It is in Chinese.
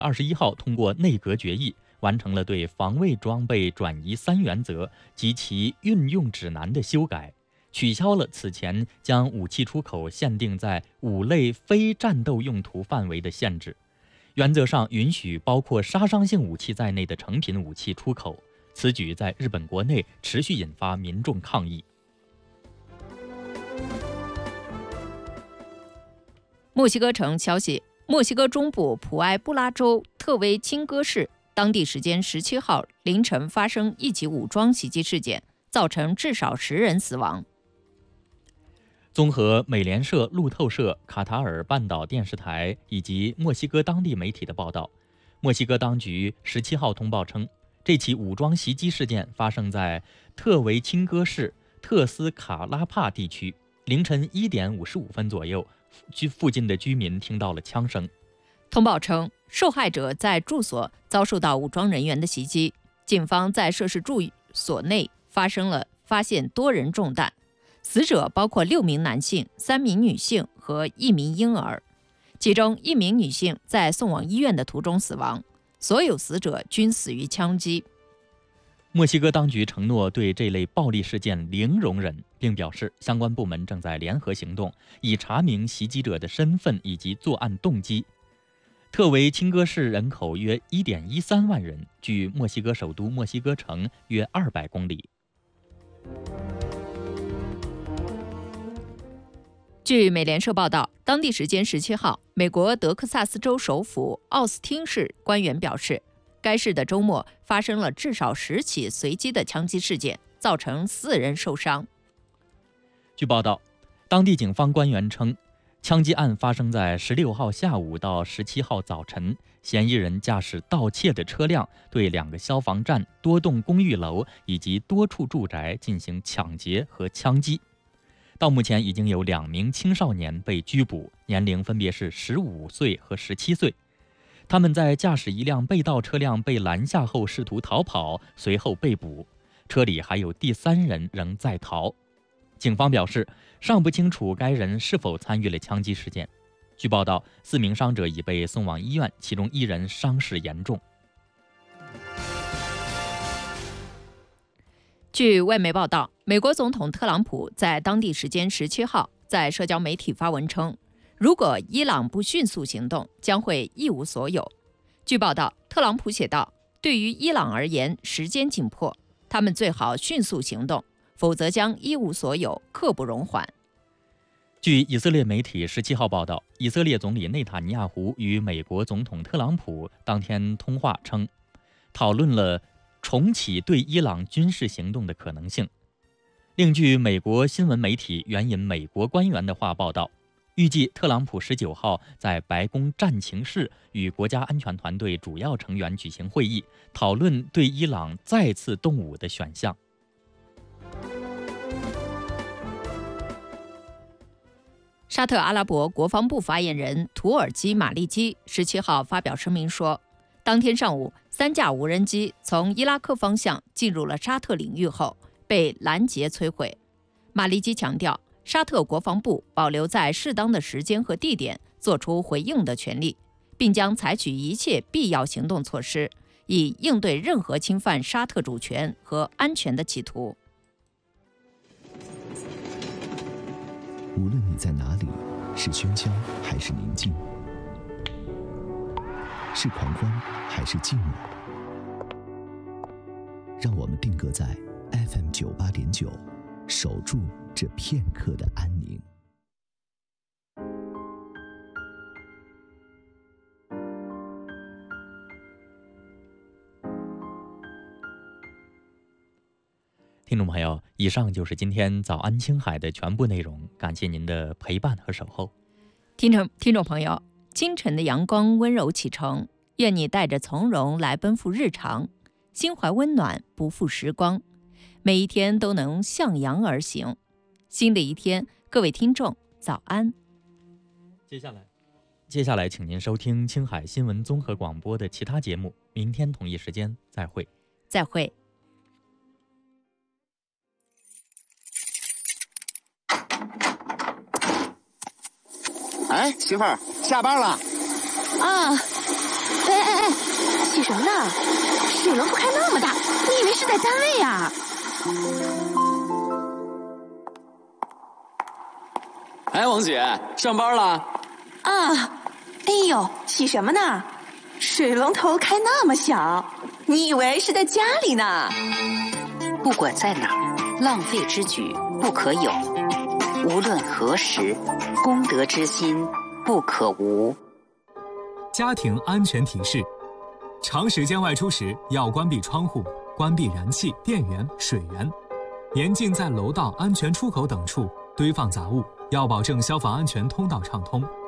21号通过内阁决议，完成了对防卫装备转移3原则及其运用指南的修改，取消了此前将武器出口限定在5类非战斗用途范围的限制，原则上允许包括杀伤性武器在内的成品武器出口。此举在日本国内持续引发民众抗议。 墨西哥城消息，墨西哥中部普埃布拉州特维钦戈市当地时间17号凌晨发生一起武装袭击事件，造成至少10人死亡。 综合美联社、路透社、卡塔尔半岛电视台以及墨西哥当地媒体的报道，墨西哥当局17号通报称，这起武装袭击事件发生在特维钦戈市特斯卡拉帕地区，凌晨1点55分左右，附近的居民听到了枪声。 通报称，受害者在住所遭受到武装人员的袭击，警方在涉事住所内发现多人中弹，死者包括6名男性、3名女性和1名婴儿，其中1名女性在送往医院的途中死亡，所有死者均死于枪击。 墨西哥当局承诺对这类暴力事件零容忍，并表示相关部门正在联合行动，以查明袭击者的身份以及作案动机。特维钦戈市人口约 1.13 万人，距墨西哥首都墨西哥城约200公里。 据美联社报道，当地时间17号，美国德克萨斯州首府奥斯汀市官员表示，该市的周末发生了至少10起随机的枪击事件，造成4人受伤。 据报道，当地警方官员称，枪击案发生在16号下午到17号早晨，嫌疑人驾驶盗窃的车辆对2个消防站、多栋公寓楼以及多处住宅进行抢劫和枪击。到目前已经有2名青少年被拘捕，年龄分别是15岁和17岁。他们在驾驶一辆被盗车辆被拦下后试图逃跑，随后被捕，车里还有第3人仍在逃。警方表示，尚不清楚该人是否参与了枪击事件。据报道，4名伤者已被送往医院，其中1人伤势严重。 据外媒报道，美国总统特朗普在当地时间17号在社交媒体发文称，如果伊朗不迅速行动，将会一无所有。据报道，特朗普写道，对于伊朗而言，时间紧迫，他们最好迅速行动，否则将一无所有，刻不容缓。 据以色列媒体17号报道，以色列总理内塔尼亚胡与美国总统特朗普当天通话称，讨论了重启对伊朗军事行动的可能性。另据美国新闻媒体援引美国官员的话报道，预计特朗普19号在白宫战情室与国家安全团队主要成员举行会议，讨论对伊朗再次动武的选项。 沙特阿拉伯国防部发言人图尔基·马利基17号发表声明说，当天上午3架无人机从伊拉克方向进入了沙特领域后被拦截摧毁。马利基强调，沙特国防部保留在适当的时间和地点做出回应的权利，并将采取一切必要行动措施，以应对任何侵犯沙特主权和安全的企图。 无论你在哪里，是喧嚣还是宁静，是狂欢还是寂寞，让我们定格在 FM 98.9，守住这片刻的安宁。 听众朋友，以上就是今天早安青海的全部内容，感谢您的陪伴和守候。 听众朋友，清晨的阳光温柔启程，愿你带着从容来奔赴日常，心怀温暖不负时光，每一天都能向阳而行。新的一天，各位听众早安。 接下来请您收听青海新闻综合广播的其他节目，明天同一时间再会。 再会。 哎，媳妇儿，下班了。 啊，哎， 什么呢？水龙头开那么大，你以为是在单位呀？ 哎，王姐，上班了？ 啊，哎呦，洗什么呢？水龙头开那么小，你以为是在家里呢？ 不管在哪儿，浪费之举不可有。无论何时，公德之心不可无。 家庭安全提示：长时间外出时要关闭窗户、关闭燃气、电源、水源。严禁在楼道、安全出口等处堆放杂物，要保证消防安全通道畅通。